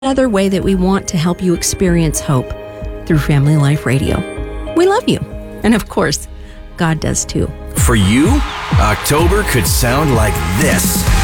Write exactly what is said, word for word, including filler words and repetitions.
another way that we want to help you experience hope through Family Life Radio. We love you. And of course, God does too. For you, October could sound like this.